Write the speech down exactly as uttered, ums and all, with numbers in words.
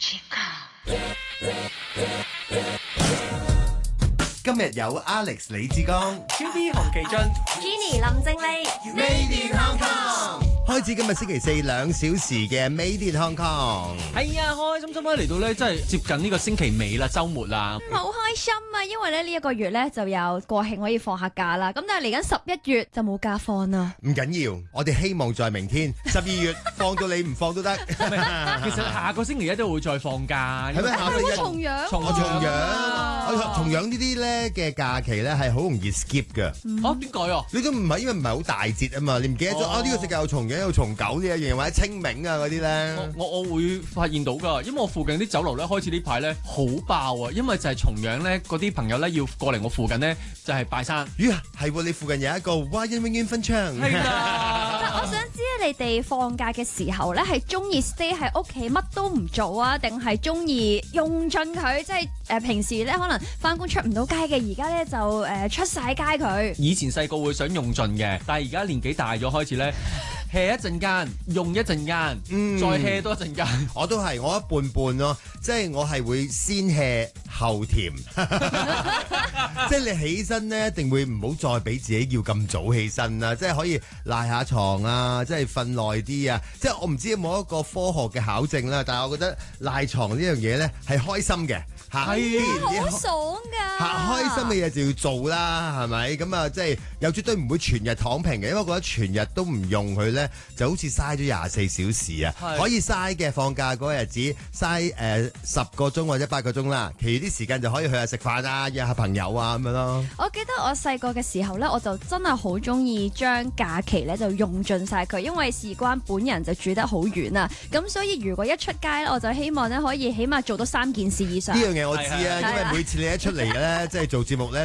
今日有 Alex 李志剛、 Judy 洪其俊、 Jenny 林正麗 Made in Hong Kong。開始今日星期四兩小時嘅 Made in Hong Kong。 係啊，開開心心咧嚟到咧，真係接近呢個星期尾啦，週末啦。 好開心啊！因為咧呢一個月咧就有國慶可以放下假啦。咁但係嚟緊十一月就冇假放啦。 唔緊要，我哋希望在明天十二月放到你唔放都得。 其實下個星期一都會再放假。 係咩？下個星期重陽， 重我重陽， 啊我重陽呢啲咧嘅假期咧係好容易 skip 㗎。 哦，點解啊？ 你都唔係因為唔係好大節啊嘛，你唔記得咗啊？呢個世界有重陽有重九呢一樣，或者清明啊嗰啲咧。 我我我會發現到㗎，因為我附近啲酒樓咧開始呢排咧好爆啊，因為就係重陽咧嗰啲朋友咧要過嚟我附近咧就係拜山。 咦係喎，你附近有一個華人永遠分場。 係啊。 但我想知你哋放假嘅時候咧，係中意 stay 喺屋企乜都唔做啊，定係中意用盡佢？即係誒、呃、平時咧可能翻工出唔到街嘅，而家咧就誒、呃、出晒街佢。 以前細個會想用盡嘅，但係而家年紀大咗開始咧 hea 一陣間，用一陣間， 嗯再 hea 多一陣間。 我都係，我一半半咯，即係我係會先 hea 後甜，即係你起身咧，一定會唔好再俾自己要咁早起身啦，即係可以賴下床啊，即係瞓耐啲啊，即係我唔知有冇一個科學嘅考證啦，但係我覺得賴床呢樣嘢咧係開心嘅嚇， 係啊，好嚇爽㗎！ 開心嘅嘢就要做啦，係咪？咁啊，即係又絕對唔會全日躺平嘅，因為我覺得全日都唔用佢咧，就好似嘥咗廿四小時啊！ 係可以嘥嘅放假嗰個日子嘥誒十個鐘或者八個鐘啦，其餘啲時間就可以去下食飯啊，約下朋友啊咁樣咯。 我記得我細個嘅時候咧，我就真係好中意將假期咧就用盡晒佢，因為事關本人就住得好遠啊，咁所以如果一出街咧，我就希望咧可以起碼做到三件事以上。 呢樣嘢我知啊， 係係因為每次你一出嚟咧，即係做節目咧。